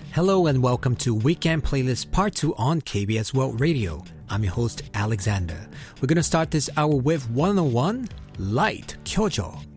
Hello and welcome to Weekend Playlist Part 2 on KBS World Radio. I'm your host, Alexander. We're going to start this hour with 101, Light, 켜줘.